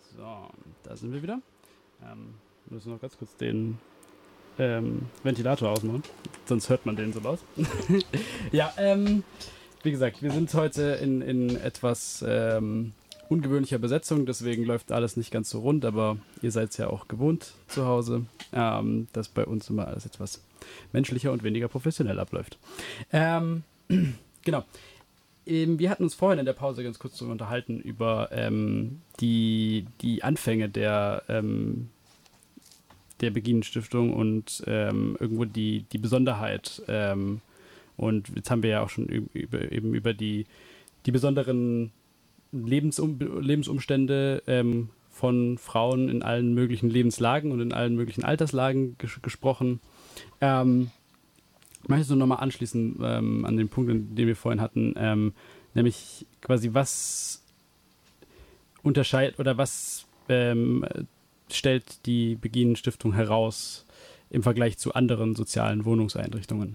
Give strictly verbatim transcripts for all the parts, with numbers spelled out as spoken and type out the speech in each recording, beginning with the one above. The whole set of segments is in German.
So, da sind wir wieder. Ähm, wir müssen noch ganz kurz den ähm, Ventilator ausmachen, sonst hört man den so laut. Ja, ähm, wie gesagt, wir sind heute in, in etwas ähm, ungewöhnlicher Besetzung, deswegen läuft alles nicht ganz so rund, aber ihr seid es ja auch gewohnt zu Hause, ähm, dass bei uns immer alles etwas menschlicher und weniger professionell abläuft. Ähm, genau. Wir hatten uns vorhin in der Pause ganz kurz darüber unterhalten, über ähm, die, die Anfänge der, ähm, der Beginen-Stiftung und ähm, irgendwo die, die Besonderheit. Ähm, und jetzt haben wir ja auch schon über, eben über die, die besonderen Lebensum, Lebensumstände ähm, von Frauen in allen möglichen Lebenslagen und in allen möglichen Alterslagen ges- gesprochen. Ähm, Möchtest du nochmal anschließen ähm, an den Punkt, den wir vorhin hatten, ähm, nämlich quasi was unterscheidet oder was ähm, stellt die Beginen-Stiftung heraus im Vergleich zu anderen sozialen Wohnungseinrichtungen?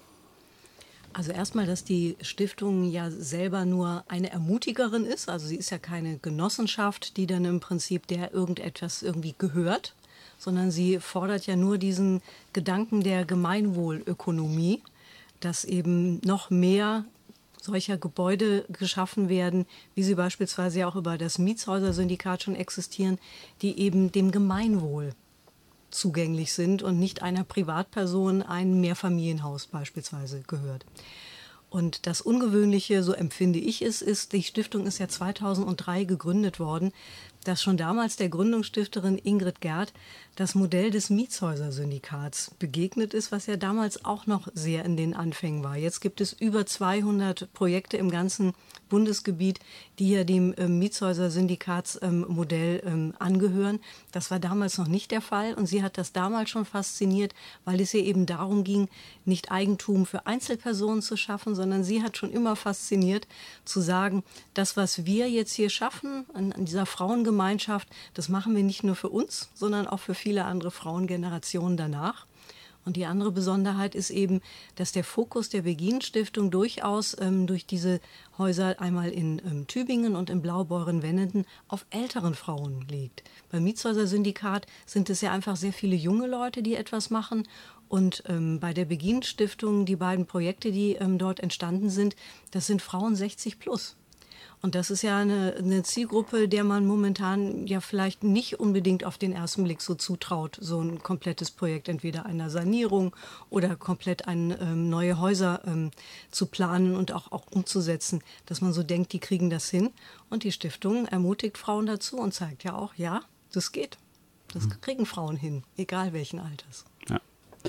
Also erstmal, dass die Stiftung ja selber nur eine Ermutigerin ist. Also sie ist ja keine Genossenschaft, die dann im Prinzip der irgendetwas irgendwie gehört, sondern sie fordert ja nur diesen Gedanken der Gemeinwohlökonomie, dass eben noch mehr solcher Gebäude geschaffen werden, wie sie beispielsweise auch über das Mietshäuser-Syndikat schon existieren, die eben dem Gemeinwohl zugänglich sind und nicht einer Privatperson ein Mehrfamilienhaus beispielsweise gehört. Und das Ungewöhnliche, so empfinde ich es, ist, die Stiftung ist ja zweitausenddrei gegründet worden, dass schon damals der Gründungsstifterin Ingrid Gerth das Modell des Mietshäuser-Syndikats begegnet ist, was ja damals auch noch sehr in den Anfängen war. Jetzt gibt es über zweihundert Projekte im ganzen Bundesgebiet, die ja dem ähm, Mietshäuser-Syndikatsmodell ähm, ähm, angehören. Das war damals noch nicht der Fall und sie hat das damals schon fasziniert, weil es ihr eben darum ging, nicht Eigentum für Einzelpersonen zu schaffen, sondern sie hat schon immer fasziniert zu sagen, das, was wir jetzt hier schaffen an, an dieser Frauengemeinschaft, das machen wir nicht nur für uns, sondern auch für viele andere Frauengenerationen danach. Und die andere Besonderheit ist eben, dass der Fokus der Beginen-Stiftung durchaus ähm, durch diese Häuser einmal in ähm, Tübingen und in Blaubeuren-Wennenden auf älteren Frauen liegt. Beim Mietshäuser-Syndikat sind es ja einfach sehr viele junge Leute, die etwas machen. Und ähm, bei der Beginen-Stiftung, die beiden Projekte, die ähm, dort entstanden sind, das sind Frauen sechzig plus. Und das ist ja eine, eine Zielgruppe, der man momentan ja vielleicht nicht unbedingt auf den ersten Blick so zutraut, so ein komplettes Projekt entweder einer Sanierung oder komplett ein, ähm, neue Häuser ähm, zu planen und auch, auch umzusetzen, dass man so denkt, die kriegen das hin. Und die Stiftung ermutigt Frauen dazu und zeigt ja auch, ja, das geht. Das kriegen Frauen hin, egal welchen Alters. Ja,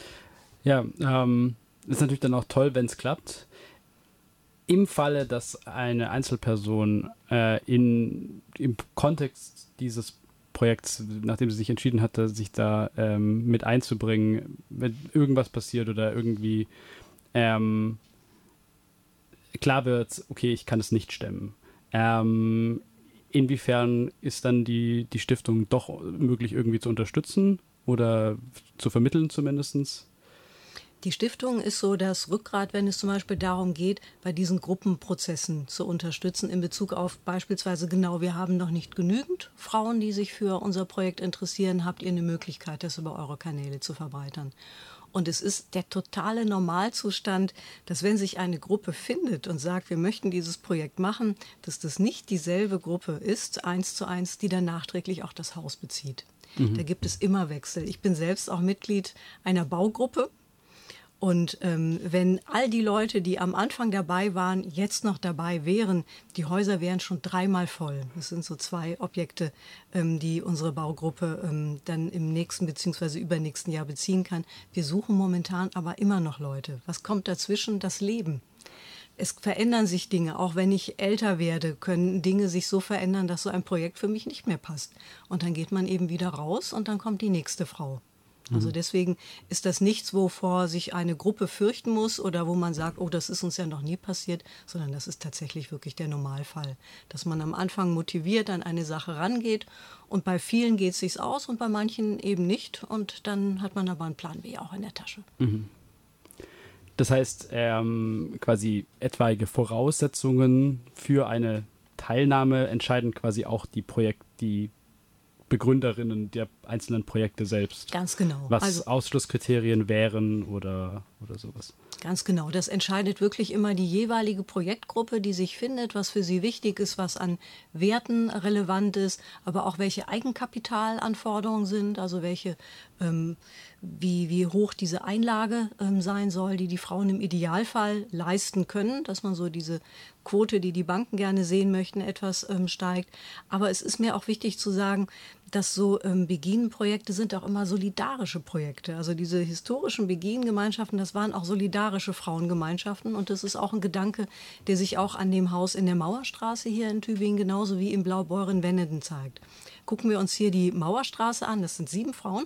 ja ähm, ist natürlich dann auch toll, wenn es klappt. Im Falle, dass eine Einzelperson äh, in, im Kontext dieses Projekts, nachdem sie sich entschieden hatte, sich da ähm, mit einzubringen, wenn irgendwas passiert oder irgendwie ähm, klar wird, okay, ich kann es nicht stemmen. Ähm, inwiefern ist dann die, die Stiftung doch möglich irgendwie zu unterstützen oder zu vermitteln zumindest? Die Stiftung ist so das Rückgrat, wenn es zum Beispiel darum geht, bei diesen Gruppenprozessen zu unterstützen in Bezug auf beispielsweise genau, wir haben noch nicht genügend Frauen, die sich für unser Projekt interessieren, habt ihr eine Möglichkeit, das über eure Kanäle zu verbreitern. Und es ist der totale Normalzustand, dass wenn sich eine Gruppe findet und sagt, wir möchten dieses Projekt machen, dass das nicht dieselbe Gruppe ist, eins zu eins, die dann nachträglich auch das Haus bezieht. Mhm. Da gibt es immer Wechsel. Ich bin selbst auch Mitglied einer Baugruppe. Und ähm, wenn all die Leute, die am Anfang dabei waren, jetzt noch dabei wären, die Häuser wären schon dreimal voll. Das sind so zwei Objekte, ähm, die unsere Baugruppe ähm, dann im nächsten bzw. übernächsten Jahr beziehen kann. Wir suchen momentan aber immer noch Leute. Was kommt dazwischen? Das Leben. Es verändern sich Dinge. Auch wenn ich älter werde, können Dinge sich so verändern, dass so ein Projekt für mich nicht mehr passt. Und dann geht man eben wieder raus und dann kommt die nächste Frau. Also deswegen ist das nichts, wovor sich eine Gruppe fürchten muss oder wo man sagt, oh, das ist uns ja noch nie passiert, sondern das ist tatsächlich wirklich der Normalfall, dass man am Anfang motiviert an eine Sache rangeht und bei vielen geht es sich aus und bei manchen eben nicht und dann hat man aber einen Plan B auch in der Tasche. Mhm. Das heißt, ähm, quasi etwaige Voraussetzungen für eine Teilnahme entscheiden quasi auch die Projekt, die Begründerinnen der einzelnen Projekte selbst. Ganz genau. Was also, Ausschlusskriterien wären oder, oder sowas. Ganz genau. Das entscheidet wirklich immer die jeweilige Projektgruppe, die sich findet, was für sie wichtig ist, was an Werten relevant ist, aber auch welche Eigenkapitalanforderungen sind, also welche, ähm, wie, wie hoch diese Einlage ähm, sein soll, die die Frauen im Idealfall leisten können, dass man so diese Quote, die die Banken gerne sehen möchten, etwas ähm, steigt. Aber es ist mir auch wichtig zu sagen, dass so ähm, Begin-Projekte sind auch immer solidarische Projekte. Also diese historischen Begin-Gemeinschaften, das waren auch solidarische Frauengemeinschaften. Und das ist auch ein Gedanke, der sich auch an dem Haus in der Mauerstraße hier in Tübingen genauso wie im Blaubeuren-Wenneden zeigt. Gucken wir uns hier die Mauerstraße an, das sind sieben Frauen.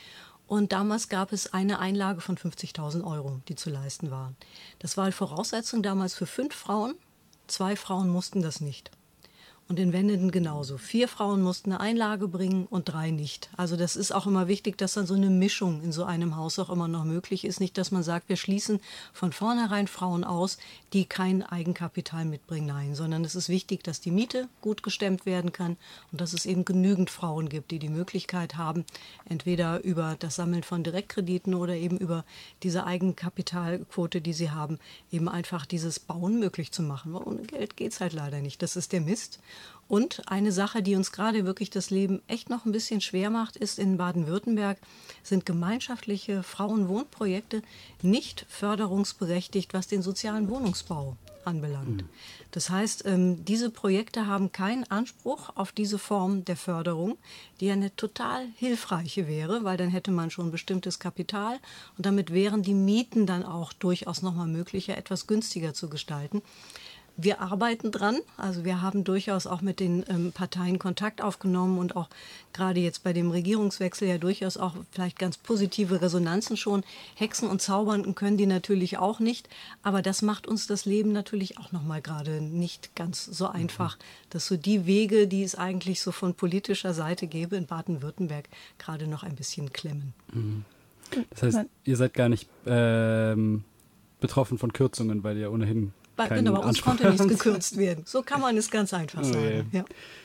Und damals gab es eine Einlage von fünfzigtausend Euro, die zu leisten war. Das war die Voraussetzung damals für fünf Frauen. Zwei Frauen mussten das nicht. Und in Wenneden genauso. Vier Frauen mussten eine Einlage bringen und drei nicht. Also das ist auch immer wichtig, dass dann so eine Mischung in so einem Haus auch immer noch möglich ist. Nicht, dass man sagt, wir schließen von vornherein Frauen aus, die kein Eigenkapital mitbringen. Nein, sondern es ist wichtig, dass die Miete gut gestemmt werden kann und dass es eben genügend Frauen gibt, die die Möglichkeit haben, entweder über das Sammeln von Direktkrediten oder eben über diese Eigenkapitalquote, die sie haben, eben einfach dieses Bauen möglich zu machen. Weil ohne Geld geht es halt leider nicht. Das ist der Mist. Und eine Sache, die uns gerade wirklich das Leben echt noch ein bisschen schwer macht, ist, in Baden-Württemberg sind gemeinschaftliche Frauenwohnprojekte nicht förderungsberechtigt, was den sozialen Wohnungsbau anbelangt. Mhm. Das heißt, ähm, diese Projekte haben keinen Anspruch auf diese Form der Förderung, die ja eine total hilfreiche wäre, weil dann hätte man schon bestimmtes Kapital und damit wären die Mieten dann auch durchaus nochmal möglicher, etwas günstiger zu gestalten. Wir arbeiten dran, also wir haben durchaus auch mit den ähm, Parteien Kontakt aufgenommen und auch gerade jetzt bei dem Regierungswechsel ja durchaus auch vielleicht ganz positive Resonanzen schon. Hexen und Zaubern können die natürlich auch nicht, aber das macht uns das Leben natürlich auch nochmal gerade nicht ganz so einfach, dass so die Wege, die es eigentlich so von politischer Seite gäbe in Baden-Württemberg, gerade noch ein bisschen klemmen. Mhm. Das heißt, ihr seid gar nicht ähm, betroffen von Kürzungen, weil ihr ohnehin Genau, bei uns konnte nichts gekürzt werden. So kann man es ganz einfach sagen. Ja.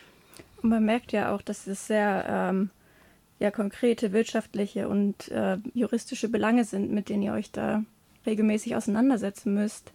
Und man merkt ja auch, dass es sehr ähm, ja, konkrete wirtschaftliche und äh, juristische Belange sind, mit denen ihr euch da regelmäßig auseinandersetzen müsst.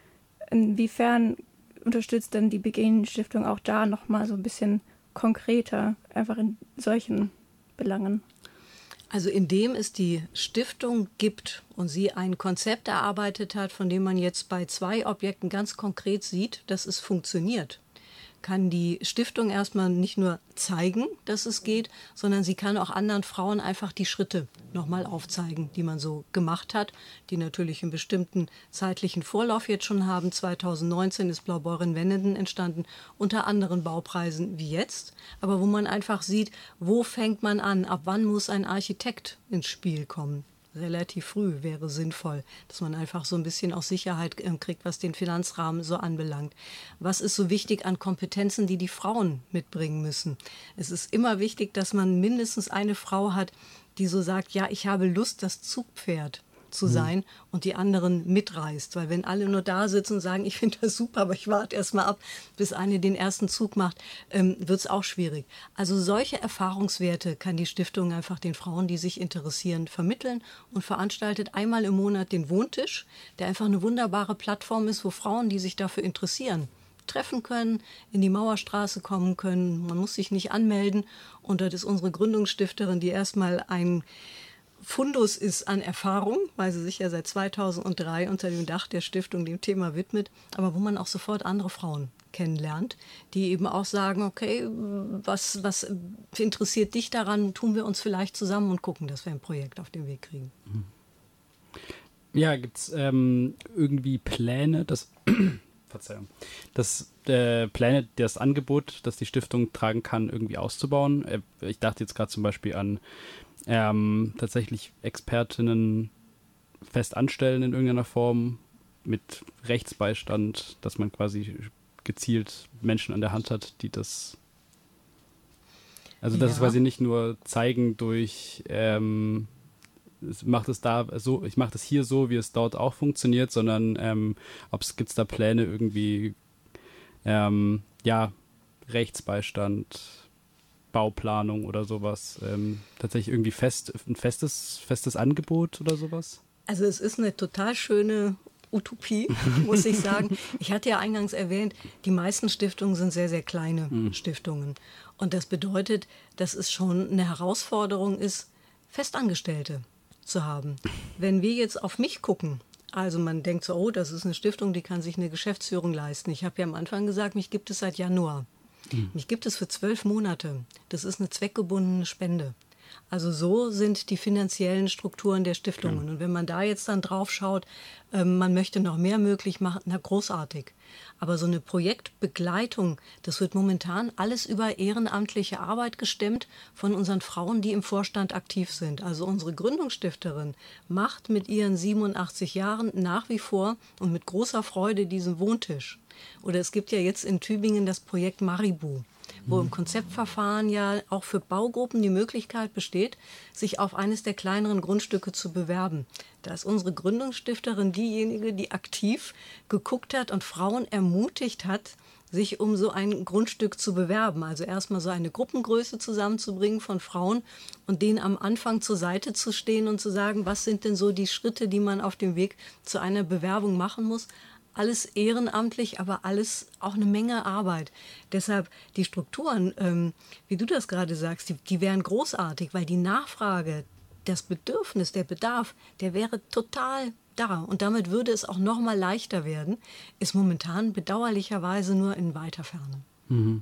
Inwiefern unterstützt denn die Begin-Stiftung auch da nochmal so ein bisschen konkreter, einfach in solchen Belangen? Also indem es die Stiftung gibt und sie ein Konzept erarbeitet hat, von dem man jetzt bei zwei Objekten ganz konkret sieht, dass es funktioniert, kann die Stiftung erstmal nicht nur zeigen, dass es geht, sondern sie kann auch anderen Frauen einfach die Schritte nochmal aufzeigen, die man so gemacht hat, die natürlich einen bestimmten zeitlichen Vorlauf jetzt schon haben. zweitausendneunzehn ist Blaubeuren-Wenneden entstanden, unter anderen Baupreisen wie jetzt, aber wo man einfach sieht, wo fängt man an, ab wann muss ein Architekt ins Spiel kommen. Relativ früh wäre sinnvoll, dass man einfach so ein bisschen auch Sicherheit äh, kriegt, was den Finanzrahmen so anbelangt. Was ist so wichtig an Kompetenzen, die die Frauen mitbringen müssen? Es ist immer wichtig, dass man mindestens eine Frau hat, die so sagt, ja, ich habe Lust, das Zugpferd zu sein und die anderen mitreißt. Weil wenn alle nur da sitzen und sagen, ich finde das super, aber ich warte erst mal ab, bis eine den ersten Zug macht, ähm, wird es auch schwierig. Also solche Erfahrungswerte kann die Stiftung einfach den Frauen, die sich interessieren, vermitteln und veranstaltet einmal im Monat den Wohntisch, der einfach eine wunderbare Plattform ist, wo Frauen, die sich dafür interessieren, treffen können, in die Mauerstraße kommen können. Man muss sich nicht anmelden und das ist unsere Gründungsstifterin, die erstmal ein Fundus ist an Erfahrung, weil sie sich ja seit zweitausenddrei unter dem Dach der Stiftung dem Thema widmet, aber wo man auch sofort andere Frauen kennenlernt, die eben auch sagen, okay, was, was interessiert dich daran, tun wir uns vielleicht zusammen und gucken, dass wir ein Projekt auf den Weg kriegen. Ja, gibt es ähm, irgendwie Pläne, dass, Verzeihung, dass äh, Pläne, das Angebot, das die Stiftung tragen kann, irgendwie auszubauen? Äh, ich dachte jetzt gerade zum Beispiel an Ähm, tatsächlich Expertinnen fest anstellen in irgendeiner Form mit Rechtsbeistand, dass man quasi gezielt Menschen an der Hand hat, die das, also das ja. ist quasi nicht nur zeigen durch ähm, macht es da so, ich mache das hier so, wie es dort auch funktioniert, sondern ähm, ob es gibt es da Pläne irgendwie ähm, ja, Rechtsbeistand, Bauplanung oder sowas? Ähm, tatsächlich irgendwie fest, ein festes, festes Angebot oder sowas? Also es ist eine total schöne Utopie, muss ich sagen. Ich hatte ja eingangs erwähnt, die meisten Stiftungen sind sehr, sehr kleine mhm. Stiftungen. Und das bedeutet, dass es schon eine Herausforderung ist, Festangestellte zu haben. Wenn wir jetzt auf mich gucken, also man denkt so, oh, das ist eine Stiftung, die kann sich eine Geschäftsführung leisten. Ich habe ja am Anfang gesagt, mich gibt es seit Januar. Mhm. Mich gibt es für zwölf Monate. Das ist eine zweckgebundene Spende. Also so sind die finanziellen Strukturen der Stiftungen. Ja. Und wenn man da jetzt dann drauf schaut, ähm, man möchte noch mehr möglich machen, na großartig. Aber so eine Projektbegleitung, das wird momentan alles über ehrenamtliche Arbeit gestemmt von unseren Frauen, die im Vorstand aktiv sind. Also unsere Gründungsstifterin macht mit ihren siebenundachtzig Jahren nach wie vor und mit großer Freude diesen Wohntisch. Oder es gibt ja jetzt in Tübingen das Projekt Maribu, wo im Konzeptverfahren ja auch für Baugruppen die Möglichkeit besteht, sich auf eines der kleineren Grundstücke zu bewerben. Da ist unsere Gründungsstifterin diejenige, die aktiv geguckt hat und Frauen ermutigt hat, sich um so ein Grundstück zu bewerben. Also erstmal so eine Gruppengröße zusammenzubringen von Frauen und denen am Anfang zur Seite zu stehen und zu sagen, was sind denn so die Schritte, die man auf dem Weg zu einer Bewerbung machen muss. Alles ehrenamtlich, aber alles auch eine Menge Arbeit. Deshalb die Strukturen, ähm, wie du das gerade sagst, die, die wären großartig, weil die Nachfrage, das Bedürfnis, der Bedarf, der wäre total da. Und damit würde es auch noch mal leichter werden, ist momentan bedauerlicherweise nur in weiter Ferne. Mhm.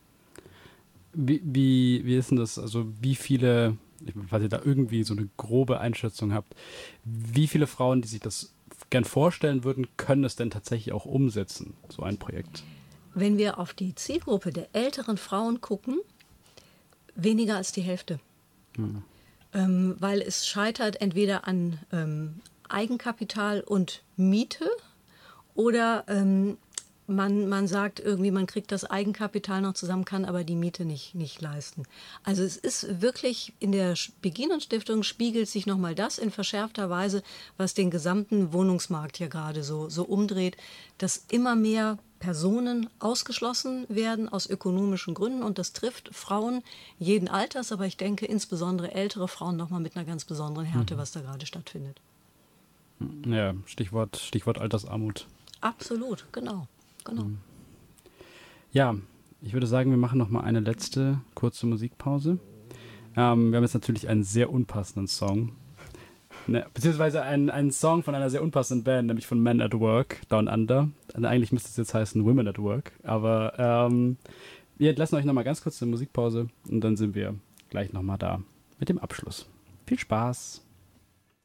Wie, wie, wie ist denn das, also wie viele, falls ihr da irgendwie so eine grobe Einschätzung habt, wie viele Frauen, die sich das gern vorstellen würden, können es denn tatsächlich auch umsetzen, so ein Projekt? Wenn wir auf die Zielgruppe der älteren Frauen gucken, weniger als die Hälfte. Hm. Ähm, weil es scheitert entweder an ähm, Eigenkapital und Miete oder ähm, man, man sagt irgendwie, man kriegt das Eigenkapital noch zusammen, kann aber die Miete nicht, nicht leisten. Also es ist wirklich, in der Beginner-Stiftung spiegelt sich nochmal das in verschärfter Weise, was den gesamten Wohnungsmarkt hier gerade so, so umdreht, dass immer mehr Personen ausgeschlossen werden aus ökonomischen Gründen und das trifft Frauen jeden Alters, aber ich denke insbesondere ältere Frauen nochmal mit einer ganz besonderen Härte, mhm. was da gerade stattfindet. Ja, Stichwort, Stichwort Altersarmut. Absolut, genau. Genau. Ja, ich würde sagen, wir machen noch mal eine letzte kurze Musikpause. Ähm, wir haben jetzt natürlich einen sehr unpassenden Song. Ne, beziehungsweise einen, einen Song von einer sehr unpassenden Band, nämlich von Men at Work, Down Under. Also eigentlich müsste es jetzt heißen Women at Work. Aber ähm, wir entlassen euch noch mal ganz kurz eine Musikpause und dann sind wir gleich noch mal da mit dem Abschluss. Viel Spaß!